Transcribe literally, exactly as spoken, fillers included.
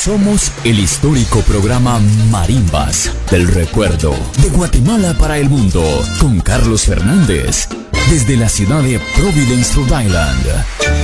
Somos el histórico programa Marimbas del Recuerdo, de Guatemala para el mundo, con Carlos Fernández, desde la ciudad de Providence, Rhode Island.